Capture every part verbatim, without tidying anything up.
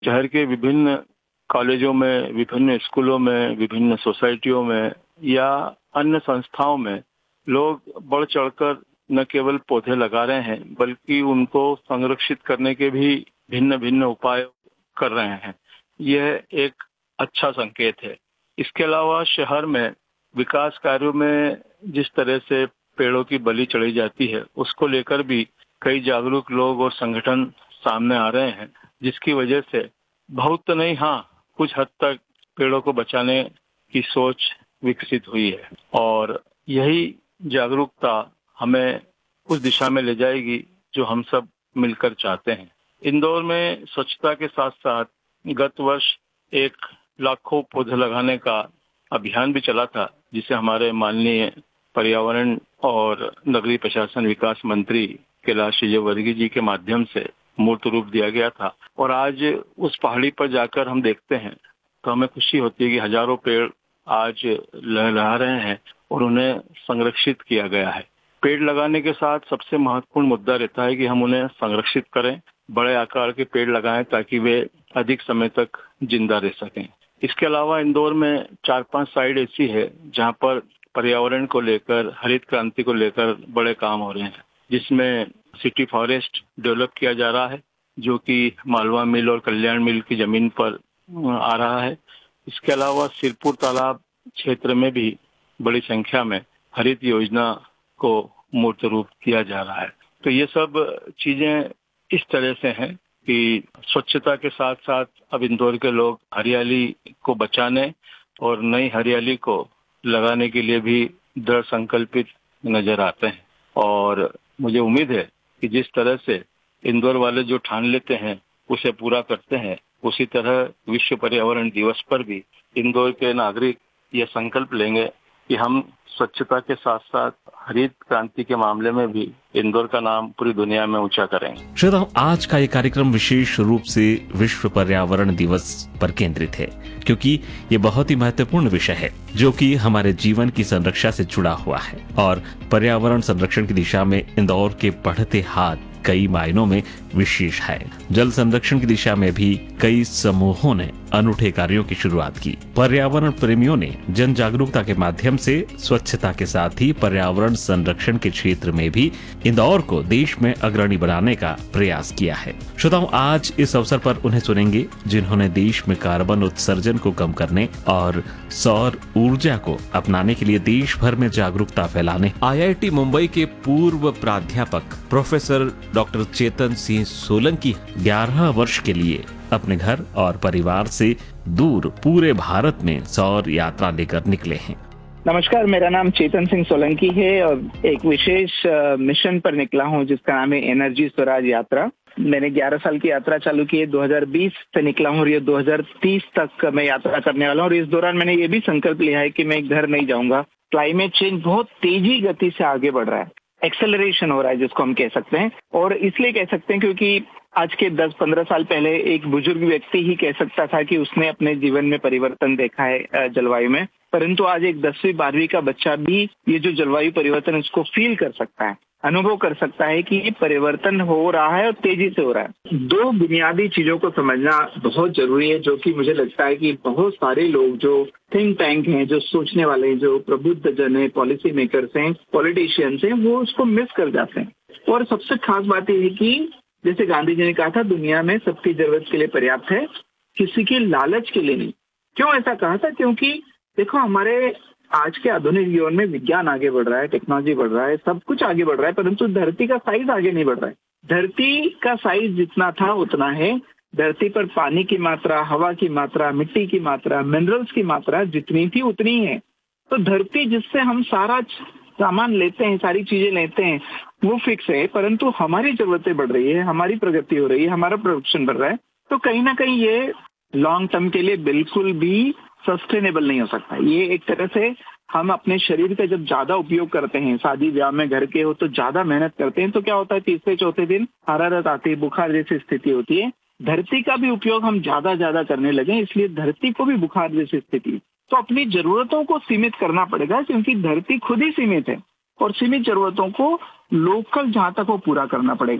शहर के विभिन्न कॉलेजों में, विभिन्न स्कूलों में, विभिन्न सोसाइटियों में या अन्य संस्थाओं में लोग बढ़ चढ़कर न केवल पौधे लगा रहे हैं बल्कि उनको संरक्षित करने के भी भिन्न भिन्न उपाय कर रहे हैं। यह एक अच्छा संकेत है। इसके अलावा शहर में विकास कार्यों में जिस तरह से पेड़ों की बलि चढ़ी जाती है, उसको लेकर भी कई जागरूक लोग और संगठन सामने आ रहे हैं, जिसकी वजह से बहुत तो नहीं, हाँ कुछ हद तक पेड़ों को बचाने की सोच विकसित हुई है और यही जागरूकता हमें उस दिशा में ले जाएगी जो हम सब मिलकर चाहते हैं। इंदौर में स्वच्छता के साथ साथ गत वर्ष एक लाखों पौधे लगाने का अभियान भी चला था, जिसे हमारे माननीय पर्यावरण और नगरीय प्रशासन विकास मंत्री कैलाश विजयवर्गीय जी के माध्यम से मूर्त रूप दिया गया था। और आज उस पहाड़ी पर जाकर हम देखते हैं तो हमें खुशी होती है कि हजारों पेड़ आज लहरा रहे हैं और उन्हें संरक्षित किया गया है। पेड़ लगाने के साथ सबसे महत्वपूर्ण मुद्दा रहता है कि हम उन्हें संरक्षित करें, बड़े आकार के पेड़ लगाएं ताकि वे अधिक समय तक जिंदा रह सकें। इसके अलावा इंदौर में चार पांच साइड ऐसी है जहां पर पर्यावरण को लेकर, हरित क्रांति को लेकर बड़े काम हो रहे हैं, जिसमें सिटी फॉरेस्ट डेवलप किया जा रहा है जो कि मालवा मिल और कल्याण मिल की जमीन पर आ रहा है। इसके अलावा सिरपुर तालाब क्षेत्र में भी बड़ी संख्या में हरित योजना को मूर्त रूप दिया जा रहा है। तो ये सब चीजें इस तरह से हैं कि स्वच्छता के साथ साथ अब इंदौर के लोग हरियाली को बचाने और नई हरियाली को लगाने के लिए भी दृढ़ संकल्पित नजर आते हैं। और मुझे उम्मीद है कि जिस तरह से इंदौर वाले जो ठान लेते हैं उसे पूरा करते हैं, उसी तरह विश्व पर्यावरण दिवस पर भी इंदौर के नागरिक यह संकल्प लेंगे कि हम स्वच्छता के साथ साथ हरित क्रांति के मामले में भी इंदौर का नाम पूरी दुनिया में ऊंचा करेंगे। श्रोताओं, आज का ये कार्यक्रम विशेष रूप से विश्व पर्यावरण दिवस पर केंद्रित है, क्योंकि ये बहुत ही महत्वपूर्ण विषय है जो कि हमारे जीवन की संरक्षा से जुड़ा हुआ है। और पर्यावरण संरक्षण की दिशा में इंदौर के बढ़ते हाथ कई मायनों में विशेष है। जल संरक्षण की दिशा में भी कई समूहों ने अनूठे कार्यों की शुरुआत की। पर्यावरण प्रेमियों ने जन जागरूकता के माध्यम से स्वच्छता के साथ ही पर्यावरण संरक्षण के क्षेत्र में भी इंदौर को देश में अग्रणी बनाने का प्रयास किया है। श्रोताओं, आज इस अवसर पर उन्हें सुनेंगे जिन्होंने देश में कार्बन उत्सर्जन को कम करने और सौर ऊर्जा को अपनाने के लिए देश भर में जागरूकता फैलाने आई आई टी मुंबई के पूर्व प्राध्यापक प्रोफेसर डॉक्टर चेतन सिंह सोलंकी ग्यारह वर्ष के लिए अपने घर और परिवार से दूर पूरे भारत में सौर यात्रा लेकर निकले हैं। नमस्कार, मेरा नाम चेतन सिंह सोलंकी है और एक विशेष मिशन पर निकला हूं जिसका नाम है एनर्जी स्वराज यात्रा। मैंने ग्यारह साल की यात्रा चालू की है, दो हज़ार बीस से निकला हूं और ये दो हज़ार तीस तक मैं यात्रा करने वाला हूं। और इस दौरान मैंने ये भी संकल्प लिया है कि मैं घर नहीं जाऊंगा। क्लाइमेट चेंज बहुत तेजी गति से आगे बढ़ रहा है, एक्सेलरेशन हो रहा है जिसको हम कह सकते हैं। और इसलिए कह सकते हैं क्योंकि आज के दस पंद्रह साल पहले एक बुजुर्ग व्यक्ति ही कह सकता था कि उसने अपने जीवन में परिवर्तन देखा है जलवायु में, परंतु आज एक दसवीं बारहवीं का बच्चा भी ये जो जलवायु परिवर्तन उसको फील कर सकता है, अनुभव कर सकता है कि ये परिवर्तन हो रहा है और तेजी से हो रहा है। दो बुनियादी चीजों को समझना बहुत जरूरी है, जो कि मुझे लगता है कि बहुत सारे लोग जो थिंक टैंक हैं, जो सोचने वाले हैं, जो प्रबुद्ध जन है, पॉलिसी मेकर्स हैं, पॉलिटिशियंस हैं, वो उसको मिस कर जाते हैं। और सबसे खास बात यह है कि जैसे गांधी जी ने कहा था, दुनिया में सबकी जरूरत के लिए पर्याप्त है, किसी की लालच के लिए नहीं। क्यों ऐसा कहा था? क्योंकि देखो, हमारे आज के आधुनिक जीवन में विज्ञान आगे बढ़ रहा है, टेक्नोलॉजी बढ़ रहा है, सब कुछ आगे बढ़ रहा है, परंतु धरती का साइज आगे नहीं बढ़ रहा है। धरती का साइज जितना था उतना है। धरती पर पानी की मात्रा, हवा की मात्रा, मिट्टी की मात्रा, मिनरल्स की मात्रा जितनी थी उतनी है। तो धरती जिससे हम सारा सामान लेते हैं, सारी चीजें लेते हैं, वो फिक्स है, परंतु हमारी जरूरतें बढ़ रही है, हमारी प्रगति हो रही है, हमारा प्रोडक्शन बढ़ रहा है। तो कहीं ना कहीं ये लॉन्ग टर्म के लिए बिल्कुल भी सस्टेनेबल नहीं हो सकता। ये एक तरह से हम अपने शरीर का जब ज्यादा उपयोग करते हैं, शादी ब्याह में घर के हो तो ज्यादा मेहनत करते हैं, तो क्या होता है, तीसरे चौथे दिन हरारत आती है, बुखार जैसी स्थिति होती है। धरती का भी उपयोग हम ज्यादा ज्यादा करने लगे, इसलिए धरती को भी बुखार जैसी स्थिति। तो अपनी जरूरतों को सीमित करना पड़ेगा, क्योंकि धरती खुद ही सीमित है, और सीमित जरूरतों को लोकल जहां तक वो पूरा करना पड़ेगा।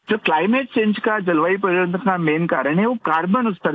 जो क्लाइमेट चेंज का, जलवायु परिवर्तन का मेन कारण है वो कार्बन उत्सर्जन